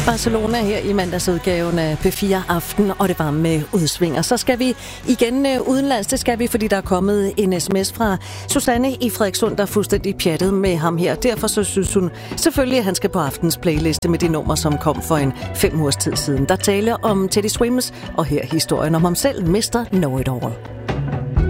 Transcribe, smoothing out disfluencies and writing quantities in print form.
Barcelona her i mandagsudgaven af P4 Aften, og det var med udsving. Og så skal vi igen udenlands, det skal vi, fordi der er kommet en sms fra Susanne i Frederikssund, der er fuldstændig pjattet med ham her. Derfor så synes hun selvfølgelig, at han skal på aftens playliste med de nummer, som kom for en 5 ugers tid siden. Der taler om Teddy Swims, og her historien om ham selv, Mr. Know-It-All.